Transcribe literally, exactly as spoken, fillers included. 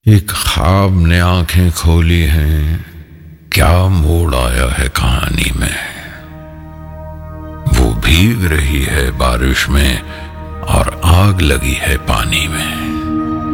एक ख्वाब ने आंखें खोली हैं, क्या मोड़ आया है कहानी में। वो भीग रही है बारिश में और आग लगी है पानी में।